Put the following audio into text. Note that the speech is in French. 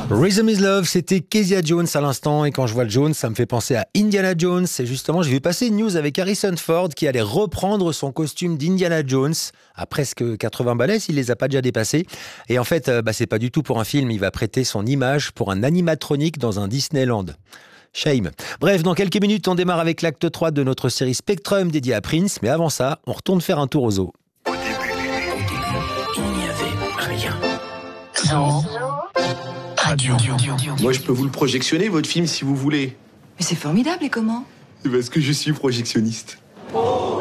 Rhythm is Love, c'était Kezia Jones à l'instant, et quand je vois le Jones, ça me fait penser à Indiana Jones. Et justement, j'ai vu passer une news avec Harrison Ford qui allait reprendre son costume d'Indiana Jones à presque 80 balais, s'il les a pas déjà dépassés. Et en fait, c'est pas du tout pour un film, il va prêter son image pour un animatronique dans un Disneyland. Shame. Bref, dans quelques minutes, on démarre avec l'acte 3 de notre série Spectrum dédiée à Prince, mais avant ça, on retourne faire un tour au zoo. Au début, il n'y avait rien. Radio. Moi, je peux vous le projectionner, votre film, si vous voulez. Mais c'est formidable, et comment? Parce que je suis projectionniste.